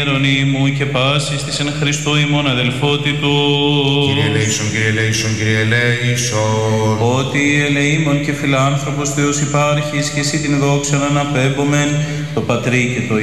μου και πάσης της εν Χριστώ ημών αδελφότητου. Κύριε ελέησον, Κύριε ελέησον, Κύριε ελέησον. Ότι ελεήμων και φιλάνθρωπος Θεός υπάρχεις και εσύ την δόξα να αναπέμπομεν το Πατρί και το